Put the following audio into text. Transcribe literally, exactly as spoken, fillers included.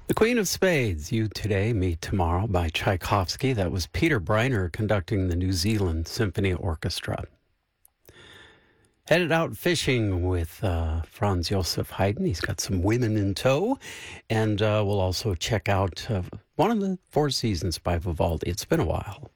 The Queen of Spades, You Today, Me Tomorrow by Tchaikovsky. That was Peter Briner conducting the New Zealand Symphony Orchestra. Headed out fishing with uh, Franz Josef Haydn. He's got some women in tow. And uh, we'll also check out uh, one of the Four Seasons by Vivaldi. It's been a while.